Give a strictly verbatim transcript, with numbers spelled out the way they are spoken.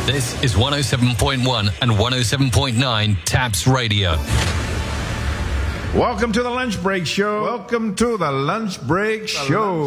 This is one oh seven point one and one oh seven point nine Taps Radio. Welcome to the Lunch Break Show. Welcome to the Lunch Break Show.